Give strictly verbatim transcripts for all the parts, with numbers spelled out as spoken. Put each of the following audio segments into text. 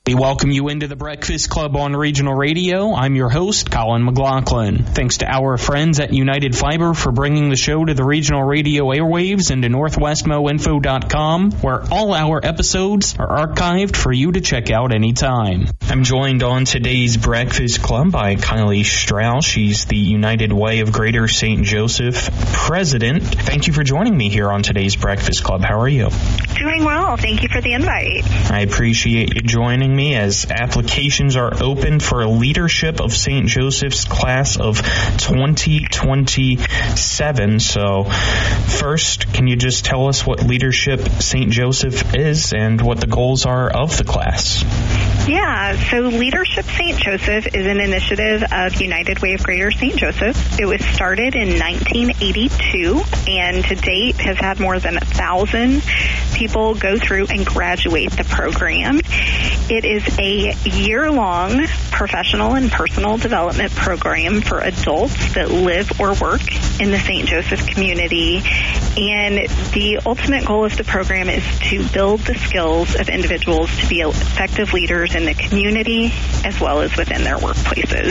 We welcome you into the Breakfast Club on Regional Radio. I'm your host, Colin McLaughlin. Thanks to our friends at United Fiber for bringing the show to the Regional Radio airwaves and to northwest mo info dot com, where all our episodes are archived for you to check out anytime. I'm joined on today's Breakfast Club by Kylie Strauss. She's the United Way of Greater Saint Joseph president. Thank you for joining me here on today's Breakfast Club. How are you? Doing well. Thank you for the invite. I appreciate you joining me as applications are open for a Leadership of Saint Joseph's class of twenty twenty-seven. So first, can you just tell us what Leadership Saint Joseph is and what the goals are of the class? Yeah, so Leadership Saint Joseph is an initiative of United Way of Greater Saint Joseph. It was started in nineteen eighty-two and to date has had more than a thousand people go through and graduate the program. It is a year-long professional and personal development program for adults that live or work in the Saint Joseph community. And the ultimate goal of the program is to build the skills of individuals to be effective leaders in the community as well as within their workplaces.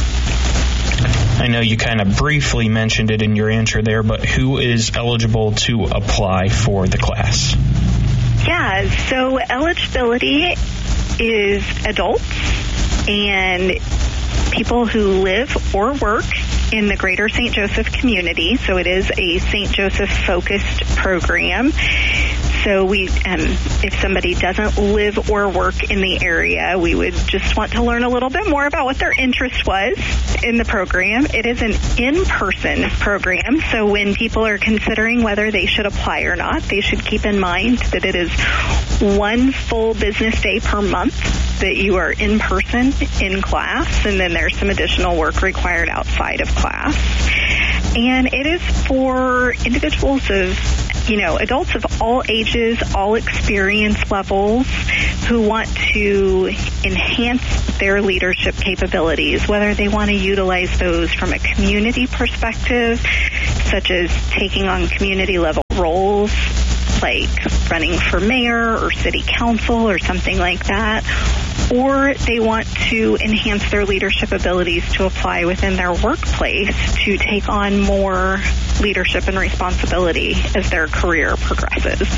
I know you kind of briefly mentioned it in your answer there, but who is eligible to apply for the class? Yeah, so eligibility is adults and people who live or work in the Greater Saint Joseph community. So it is a Saint Joseph focused program. So we, um, if somebody doesn't live or work in the area, we would just want to learn a little bit more about what their interest was in the program. It is an in-person program, so when people are considering whether they should apply or not, they should keep in mind that it is one full business day per month that you are in person in class, and then there's some additional work required outside of class. And it is for individuals of you know, adults of all ages, all experience levels who want to enhance their leadership capabilities, whether they want to utilize those from a community perspective, such as taking on community level roles, like running for mayor or city council or something like that, or they want to enhance their leadership abilities to apply within their workplace to take on more leadership and responsibility as their career progresses.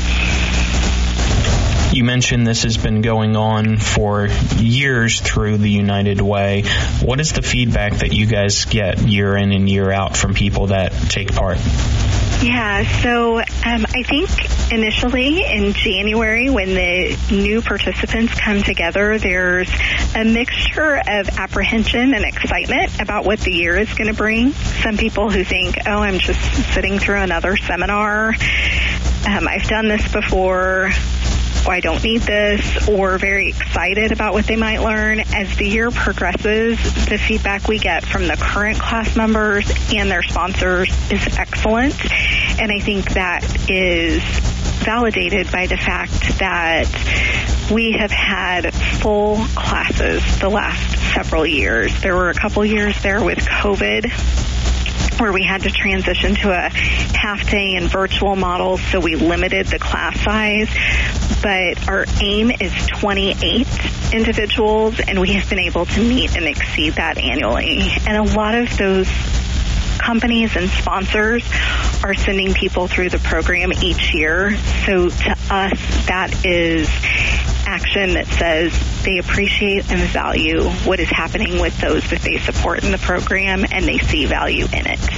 You mentioned this has been going on for years through the United Way. What is the feedback that you guys get year in and year out from people that take part? Yeah, so um, I think initially in January when the new participants come together, there's a mixture of apprehension and excitement about what the year is going to bring. Some people who think, oh, I'm just sitting through another seminar. Um, I've done this before. I don't need this, or very excited about what they might learn. As the year progresses, the feedback we get from the current class members and their sponsors is excellent, and I think that is validated by the fact that we have had full classes the last several years. There were a couple years there with COVID where we had to transition to a half-day and virtual model, so we limited the class size. But our aim is twenty-eight individuals, and we have been able to meet and exceed that annually. And a lot of those companies and sponsors are sending people through the program each year. So to us, that is action that says they appreciate and value what is happening with those that they support in the program, and they see value in it.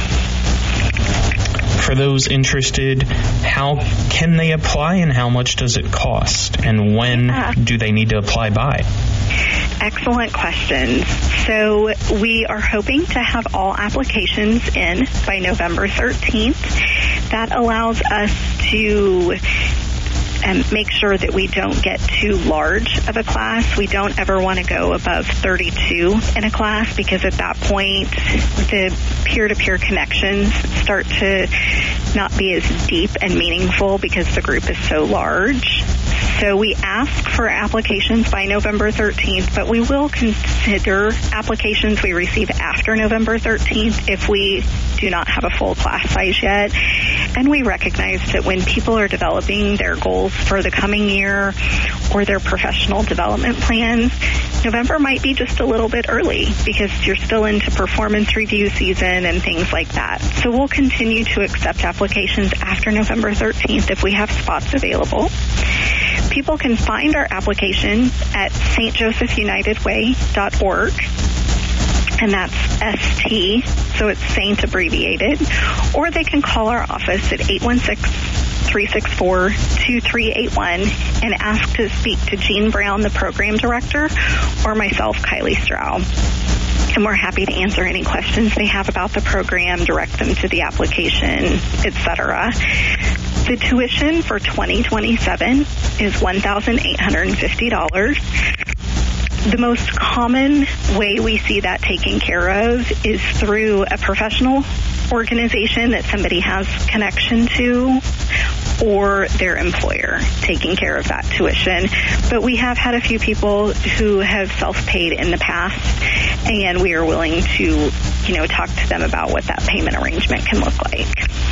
For those interested, how can they apply and how much does it cost? And when yeah. do they need to apply by? Excellent questions. So we are hoping to have all applications in by November thirteenth. That allows us to and make sure that we don't get too large of a class. We don't ever want to go above thirty-two in a class, because at that point the peer-to-peer connections start to not be as deep and meaningful because the group is so large. So we ask for applications by November thirteenth, but we will consider applications we receive after November thirteenth if we do not have a full class size yet. And we recognize that when people are developing their goals for the coming year or their professional development plans, November might be just a little bit early because you're still into performance review season and things like that. So we'll continue to accept applications after November thirteenth if we have spots available. People can find our application at s t joseph united way dot org. And that's S T, so it's Saint abbreviated. Or they can call our office at eight one six, three six four, two three eight one and ask to speak to Jean Brown, the program director, or myself, Kylie Stroud. And we're happy to answer any questions they have about the program, direct them to the application, et cetera. The tuition for twenty twenty-seven is one thousand eight hundred fifty dollars. The most common way we see that taken care of is through a professional organization that somebody has connection to or their employer taking care of that tuition. But we have had a few people who have self-paid in the past, and we are willing to, you know, talk to them about what that payment arrangement can look like.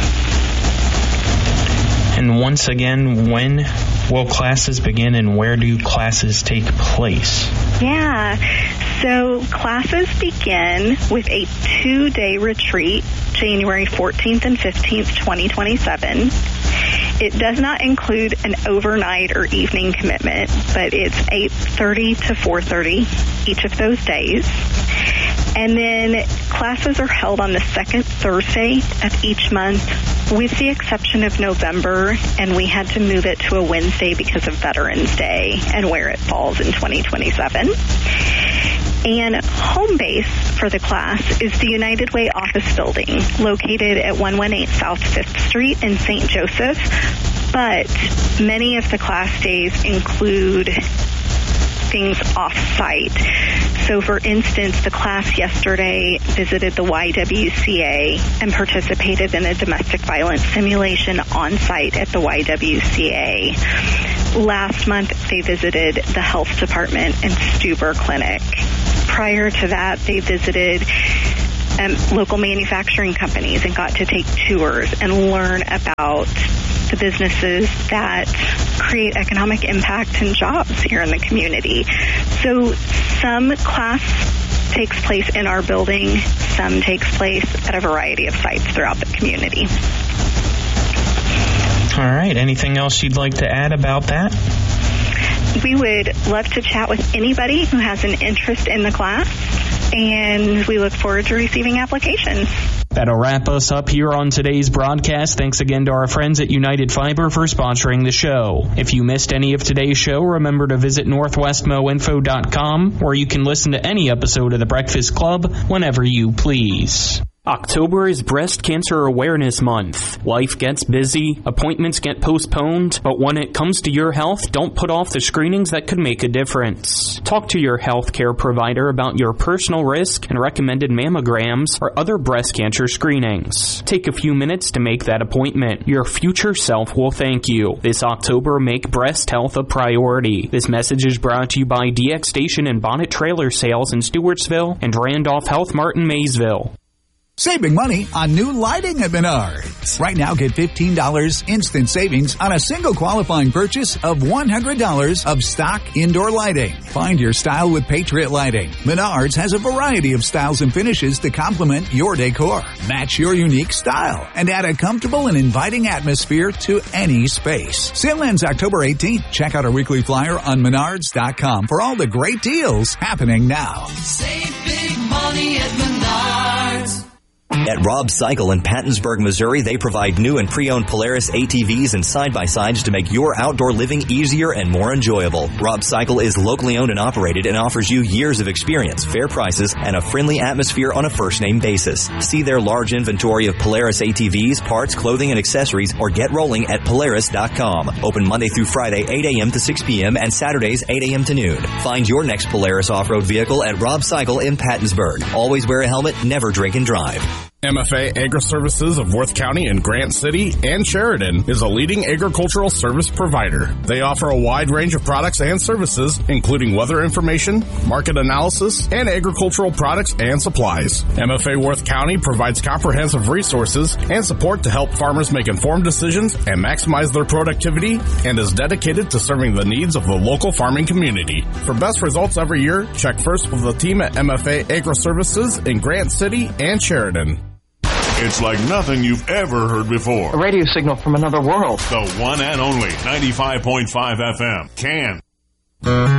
And once again, when will classes begin and where do classes take place? Yeah, so classes begin with a two-day retreat, January fourteenth and fifteenth, twenty twenty-seven. It does not include an overnight or evening commitment, but it's eight thirty to four thirty each of those days. And then classes are held on the second Thursday of each month, with the exception of November, and we had to move it to a Wednesday because of Veterans Day and where it falls in twenty twenty-seven. And home base for the class is the United Way office building located at one eighteen South fifth Street in Saint Joseph, but many of the class days include things off-site. So, for instance, the class yesterday visited the Y W C A and participated in a domestic violence simulation on-site at the Y W C A. Last month, they visited the health department and Stuber Clinic. Prior to that, they visited um, local manufacturing companies and got to take tours and learn about the businesses that create economic impact and jobs here in the community. So some class takes place in our building, some takes place at a variety of sites throughout the community. All right. Anything else you'd like to add about that? We would love to chat with anybody who has an interest in the class, and we look forward to receiving applications. That'll wrap us up here on today's broadcast. Thanks again to our friends at United Fiber for sponsoring the show. If you missed any of today's show, remember to visit northwest mo info dot com, where you can listen to any episode of The Breakfast Club whenever you please. October is Breast Cancer Awareness Month. Life gets busy, appointments get postponed, but when it comes to your health, don't put off the screenings that could make a difference. Talk to your healthcare provider about your personal risk and recommended mammograms or other breast cancer screenings. Take a few minutes to make that appointment. Your future self will thank you. This October, make breast health a priority. This message is brought to you by D X Station and Bonnet Trailer Sales in Stewartsville and Randolph Health Mart in Maysville. Saving money on new lighting at Menards. Right now, get fifteen dollars instant savings on a single qualifying purchase of one hundred dollars of stock indoor lighting. Find your style with Patriot Lighting. Menards has a variety of styles and finishes to complement your decor. Match your unique style and add a comfortable and inviting atmosphere to any space. Sale ends October eighteenth. Check out our weekly flyer on menards dot com for all the great deals happening now. Save big money at Menards. At Rob Cycle in Pattonsburg, Missouri, they provide new and pre-owned Polaris A T Vs and side-by-sides to make your outdoor living easier and more enjoyable. Rob Cycle is locally owned and operated and offers you years of experience, fair prices, and a friendly atmosphere on a first-name basis. See their large inventory of Polaris A T Vs, parts, clothing, and accessories, or get rolling at Polaris dot com. Open Monday through Friday, eight a.m. to six p.m., and Saturdays, eight a.m. to noon. Find your next Polaris off-road vehicle at Rob Cycle in Pattonsburg. Always wear a helmet, never drink and drive. M F A Agri-Services of Worth County in Grant City and Sheridan is a leading agricultural service provider. They offer a wide range of products and services, including weather information, market analysis, and agricultural products and supplies. M F A Worth County provides comprehensive resources and support to help farmers make informed decisions and maximize their productivity, and is dedicated to serving the needs of the local farming community. For best results every year, check first with the team at M F A Agri-Services in Grant City and Sheridan. It's like nothing you've ever heard before. A radio signal from another world. The one and only ninety-five point five F M. Can.